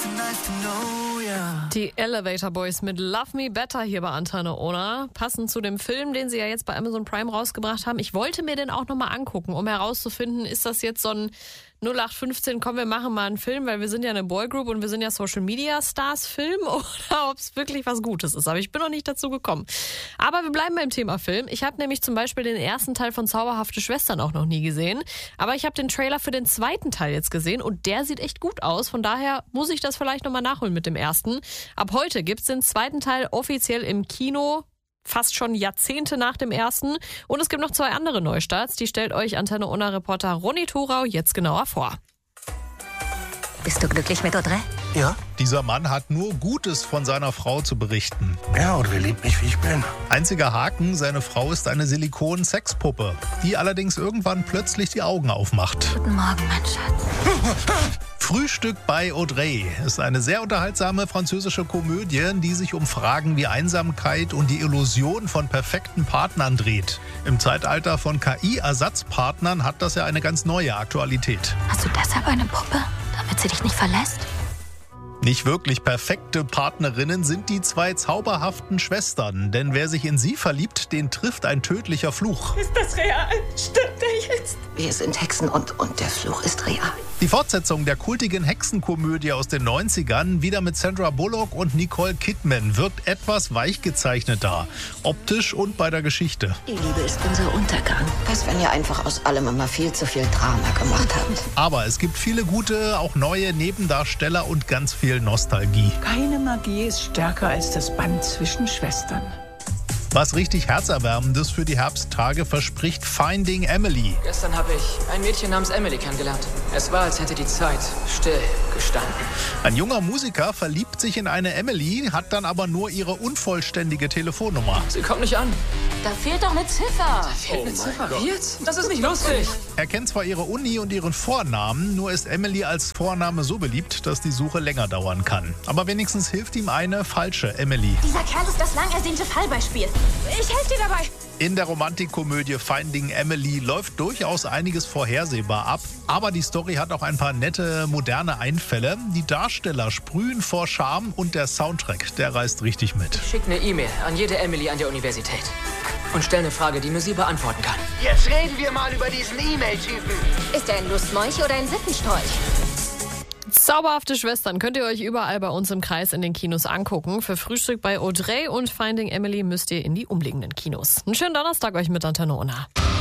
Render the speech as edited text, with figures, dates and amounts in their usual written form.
Die Elevator Boys mit Love Me Better hier bei Antenne Ona. Passend zu dem Film, den sie ja jetzt bei Amazon Prime rausgebracht haben. Ich wollte mir den auch nochmal angucken, um herauszufinden, ist das jetzt so ein 0815, komm, wir machen mal einen Film, weil wir sind ja eine Boygroup und wir sind ja Social Media Stars Film, oder ob es wirklich was Gutes ist. Aber ich bin noch nicht dazu gekommen. Aber wir bleiben beim Thema Film. Ich habe nämlich zum Beispiel den ersten Teil von Zauberhafte Schwestern auch noch nie gesehen. Aber ich habe den Trailer für den zweiten Teil jetzt gesehen und der sieht echt gut aus. Von daher muss ich das vielleicht nochmal nachholen mit dem ersten. Ab heute gibt's den zweiten Teil offiziell im Kino. Fast schon Jahrzehnte nach dem ersten. Und es gibt noch 2 andere Neustarts. Die stellt euch Antenne Ona-Reporter Ronny Thorau jetzt genauer vor. Bist du glücklich mit Audrey? Ja. Dieser Mann hat nur Gutes von seiner Frau zu berichten. Ja, Audrey liebt mich, wie ich bin. Einziger Haken, seine Frau ist eine Silikon-Sexpuppe, die allerdings irgendwann plötzlich die Augen aufmacht. Guten Morgen, mein Schatz. Frühstück bei Audrey ist eine sehr unterhaltsame französische Komödie, die sich um Fragen wie Einsamkeit und die Illusion von perfekten Partnern dreht. Im Zeitalter von KI-Ersatzpartnern hat das ja eine ganz neue Aktualität. Hast du deshalb eine Puppe, damit sie dich nicht verlässt? Nicht wirklich perfekte Partnerinnen sind die 2 zauberhaften Schwestern, denn wer sich in sie verliebt, den trifft ein tödlicher Fluch. Ist das real? Stimmt der jetzt? Wir sind Hexen und der Fluch ist real. Die Fortsetzung der kultigen Hexenkomödie aus den 90ern, wieder mit Sandra Bullock und Nicole Kidman, wirkt etwas weichgezeichneter, optisch und bei der Geschichte. Die Liebe ist unser Untergang. Was, wenn ihr einfach aus allem immer viel zu viel Drama gemacht habt? Aber es gibt viele gute, auch neue Nebendarsteller und ganz viel Nostalgie. Keine Magie ist stärker als das Band zwischen Schwestern. Was richtig Herzerwärmendes für die Herbsttage verspricht Finding Emily. Gestern habe ich ein Mädchen namens Emily kennengelernt. Es war, als hätte die Zeit still gestanden. Ein junger Musiker verliebt sich in eine Emily, hat dann aber nur ihre unvollständige Telefonnummer. Sie kommt nicht an. Da fehlt doch eine Ziffer. Fehlt eine Ziffer. Wie jetzt? Das ist nicht lustig. Er kennt zwar ihre Uni und ihren Vornamen, nur ist Emily als Vorname so beliebt, dass die Suche länger dauern kann. Aber wenigstens hilft ihm eine falsche Emily. Dieser Kerl ist das lang ersehnte Fallbeispiel. Ich helfe dir dabei. In der Romantikkomödie Finding Emily läuft durchaus einiges vorhersehbar ab. Aber die Story hat auch ein paar nette, moderne Einfälle. Die Darsteller sprühen vor Charme und der Soundtrack, der reißt richtig mit. Schick eine E-Mail an jede Emily an der Universität. Und stell eine Frage, die nur sie beantworten kann. Jetzt reden wir mal über diesen E-Mail-Typen. Ist er ein Lustmolch oder ein Sittenstrolch? Zauberhafte Schwestern könnt ihr euch überall bei uns im Kreis in den Kinos angucken. Für Frühstück bei Audrey und Finding Emily müsst ihr in die umliegenden Kinos. Einen schönen Donnerstag euch mit Antenne Ona.